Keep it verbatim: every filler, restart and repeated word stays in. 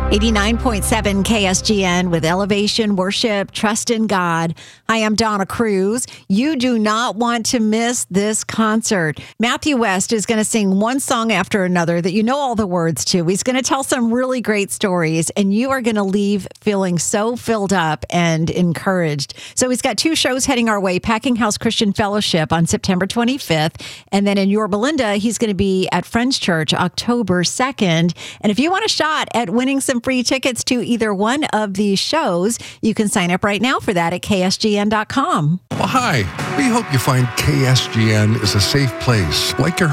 eighty-nine point seven K S G N with Elevation Worship, Trust in God. Hi, I'm Donna Cruz. You do not want to miss this concert. Matthew West is going to sing one song after another that you know all the words to. He's going to tell some really great stories, and you are going to leave feeling so filled up and encouraged. So he's got two shows heading our way, Packing House Christian Fellowship on September twenty-fifth, and then in Yorba Linda, he's going to be at Friends Church October second. And if you want a shot at winning some free tickets to either one of these shows, you can sign up right now for that at K S G N dot com. Well, hi. We hope you find K S G N is a safe place, like your